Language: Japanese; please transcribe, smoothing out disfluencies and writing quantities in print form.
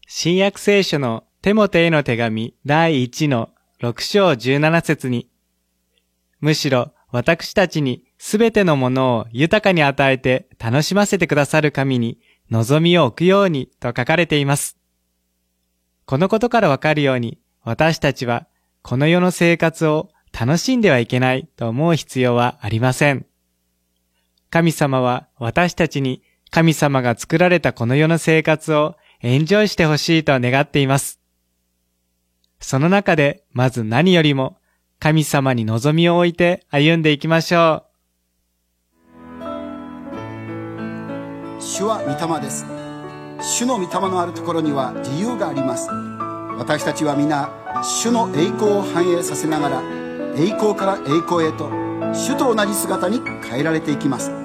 新約聖書のテモテへの手紙第1の6章17節に、むしろ私たちにすべてのものを豊かに与えて楽しませてくださる神に望みを置くようにと書かれています。このことからわかるように、私たちはこの世の生活を楽しんではいけないと思う必要はありません。神様は私たちに神様が作られたこの世の生活をエンジョイしてほしいと願っています。その中でまず何よりも神様に望みを置いて歩んでいきましょう。 主は御霊です。主の御霊のあるところには自由があります。私たちは皆主の栄光を反映させながら、栄光から栄光へと主と同じ姿に変えられていきます。